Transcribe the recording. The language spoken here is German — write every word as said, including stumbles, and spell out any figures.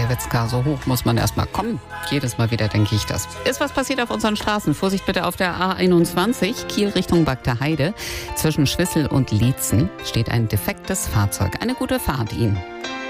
Herr Witzka, so hoch muss man erst mal kommen. Jedes Mal wieder denke ich das. Ist was passiert auf unseren Straßen? Vorsicht bitte auf der A einundzwanzig, Kiel Richtung Bagder Heide. Zwischen Schwissel und Lietzen steht ein defektes Fahrzeug. Eine gute Fahrt Ihnen.